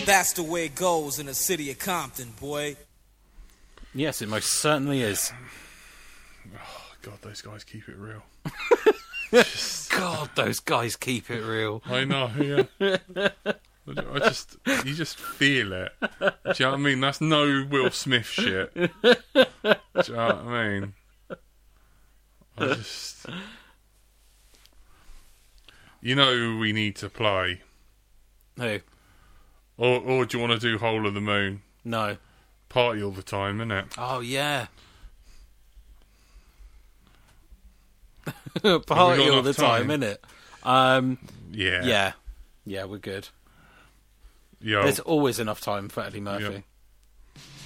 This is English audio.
That's the way it goes in the city of Compton, boy. Yes, it most certainly is. Oh, God, those guys keep it real. God, those guys keep it real. I know, yeah. You just feel it. Do you know what I mean? That's no Will Smith shit. Do you know what I mean? You know who we need to play? Who? Or do you want to do Whole of the Moon? No. Party all the time, innit? Oh, yeah. Party all the time, innit? Yeah. Yeah. Yeah, we're good. Yo. There's always enough time for Eddie Murphy.